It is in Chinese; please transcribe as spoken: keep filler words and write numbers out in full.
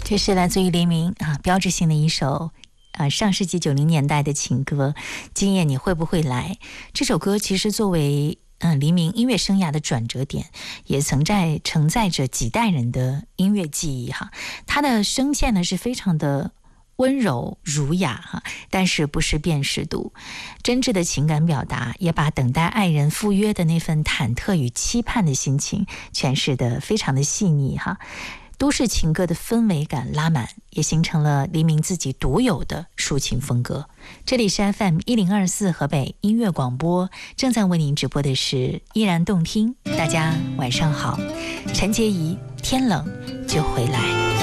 这是来自于黎明啊，标志性的一首啊，上世纪九零年代的情歌《今夜你会不会来》。这首歌其实作为嗯黎明音乐生涯的转折点，也曾在承载着几代人的音乐记忆哈。他的声线呢是非常的温柔儒雅哈，但是不失辨识度，真挚的情感表达，也把等待爱人赴约的那份忐忑与期盼的心情诠释得非常的细腻哈。都市情歌的氛围感拉满，也形成了黎明自己独有的抒情风格。这里是 F M 一零二四河北音乐广播，正在为您直播的是依然动听。大家晚上好，陈洁仪，天冷就回来。